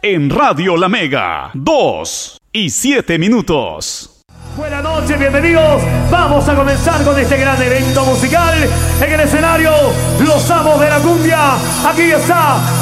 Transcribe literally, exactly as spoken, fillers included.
en Radio La Mega. Dos y siete minutos. Buenas noches, bienvenidos. Vamos a comenzar con este gran evento musical. En el escenario, los amos de la cumbia. Aquí está